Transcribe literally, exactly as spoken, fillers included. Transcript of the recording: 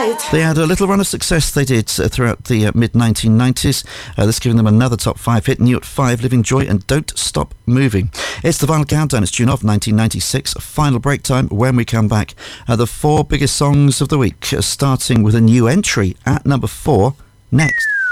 right. They had a little run of success, they did, uh, throughout the uh, mid nineteen nineties. Uh, this giving them another top five hit, New at five, Living Joy and Don't Stop Moving. It's the final countdown. It's June of nineteen ninety-six. Final break time when we come back. Uh, the four biggest songs of the week, uh, starting with a new entry at number four next.